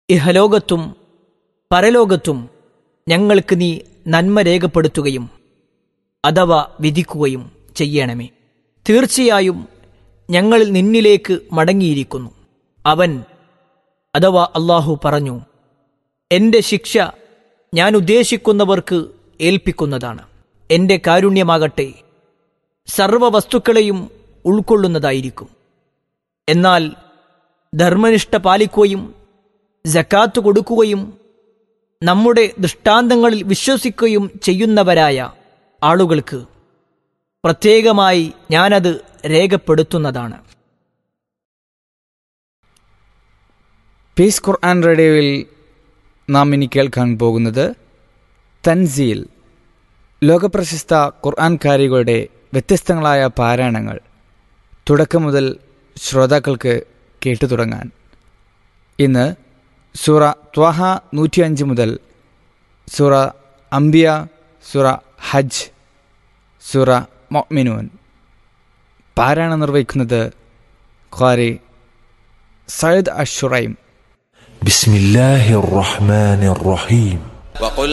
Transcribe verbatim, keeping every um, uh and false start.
ഇഹലോകത്തും പരലോകത്തും ഞങ്ങൾക്ക് നീ നന്മ രേഖപ്പെടുത്തുകയും അഥവാ വിധിക്കുകയും ചെയ്യണമേ. തീർച്ചയായും ഞങ്ങൾ നിന്നിലേക്ക് മടങ്ങിയിരിക്കുന്നു. അവൻ അഥവാ അല്ലാഹു പറഞ്ഞു, എൻ്റെ ശിക്ഷ ഞാൻ ഉദ്ദേശിക്കുന്നവർക്ക് ഏൽപ്പിക്കുന്നതാണ്. എൻ്റെ കാരുണ്യമാകട്ടെ സർവ വസ്തുക്കളെയും ഉൾക്കൊള്ളുന്നതായിരിക്കും. എന്നാൽ ധർമ്മനിഷ്ഠ പാലിക്കുകയും സക്കാത്ത് കൊടുക്കുകയും നമ്മുടെ ദൃഷ്ടാന്തങ്ങളിൽ വിശ്വസിക്കുകയും ചെയ്യുന്നവരായ ആളുകൾക്ക് പ്രത്യേകമായി ഞാനത് രേഖപ്പെടുത്തുന്നതാണ്. പീസ് ഖുർആൻ റേഡിയോയിൽ നാം ഇനി കേൾക്കാൻ പോകുന്നത് തൻസീൽ, ലോകപ്രശസ്ത ഖുർആൻ കാരികളുടെ വ്യത്യസ്തങ്ങളായ പാരായണങ്ങൾ. തുടക്കം മുതൽ ശ്രോതാക്കൾക്ക് കേട്ടു തുടങ്ങാൻ ഇന്ന് സൂറ ത്വഹ നൂറ്റിയഞ്ച് മുതൽ സൂറ അംബിയ, സൂറ ഹജ്ജ്, സൂറ മുഅ്മിനൂൻ. പാരായണം നിർവഹിക്കുന്നത് ഖാരി സയ്യിദ് അഷ്റൈം. ബിസ്മില്ലാഹിർ റഹ്മാനിർ റഹീം.